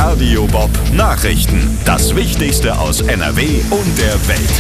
Radio Bob Nachrichten. Das Wichtigste aus NRW und der Welt.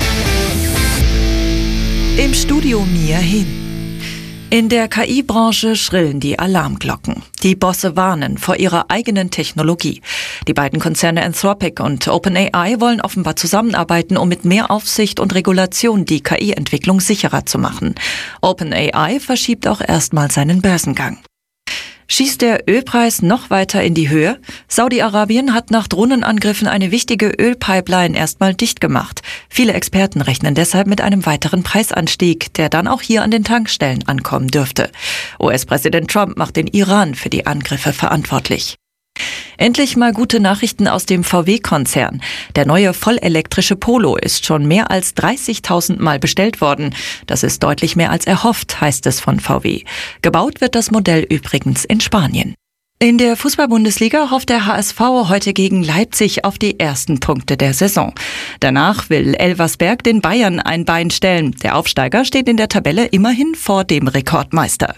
Im Studio Mia Hin. In der KI-Branche schrillen die Alarmglocken. Die Bosse warnen vor ihrer eigenen Technologie. Die beiden Konzerne Anthropic und OpenAI wollen offenbar zusammenarbeiten, um mit mehr Aufsicht und Regulation die KI-Entwicklung sicherer zu machen. OpenAI verschiebt auch erstmal seinen Börsengang. Schießt der Ölpreis noch weiter in die Höhe? Saudi-Arabien hat nach Drohnenangriffen eine wichtige Ölpipeline erstmal dicht gemacht. Viele Experten rechnen deshalb mit einem weiteren Preisanstieg, der dann auch hier an den Tankstellen ankommen dürfte. US-Präsident Trump macht den Iran für die Angriffe verantwortlich. Endlich mal gute Nachrichten aus dem VW-Konzern. Der neue vollelektrische Polo ist schon mehr als 30.000 Mal bestellt worden. Das ist deutlich mehr als erhofft, heißt es von VW. Gebaut wird das Modell übrigens in Spanien. In der Fußball-Bundesliga hofft der HSV heute gegen Leipzig auf die ersten Punkte der Saison. Danach will Elversberg den Bayern ein Bein stellen. Der Aufsteiger steht in der Tabelle immerhin vor dem Rekordmeister.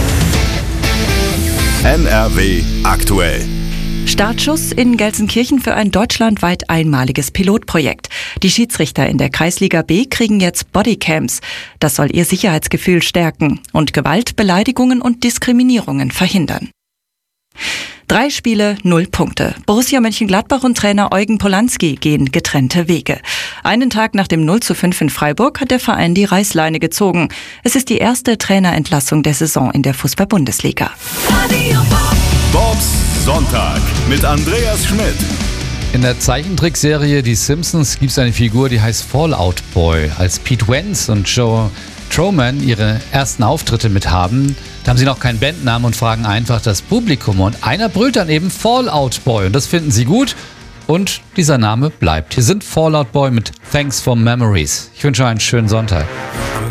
NRW aktuell. Startschuss in Gelsenkirchen für ein deutschlandweit einmaliges Pilotprojekt. Die Schiedsrichter in der Kreisliga B kriegen jetzt Bodycams. Das soll ihr Sicherheitsgefühl stärken und Gewalt, Beleidigungen und Diskriminierungen verhindern. 3 Spiele, 0 Punkte. Borussia Mönchengladbach und Trainer Eugen Polanski gehen getrennte Wege. Einen Tag nach dem 0:5 in Freiburg hat der Verein die Reißleine gezogen. Es ist die erste Trainerentlassung der Saison in der Fußball-Bundesliga. Bobs Sonntag mit Andreas Schmidt. In der Zeichentrickserie Die Simpsons gibt es eine Figur, die heißt Fallout Boy. Als Pete Wentz und Joe Truman ihre ersten Auftritte mit haben, da haben sie noch keinen Bandnamen und fragen einfach das Publikum. Und einer brüllt dann eben Fallout Boy und das finden sie gut. Und dieser Name bleibt. Hier sind Fallout Boy mit Thanks for Memories. Ich wünsche einen schönen Sonntag.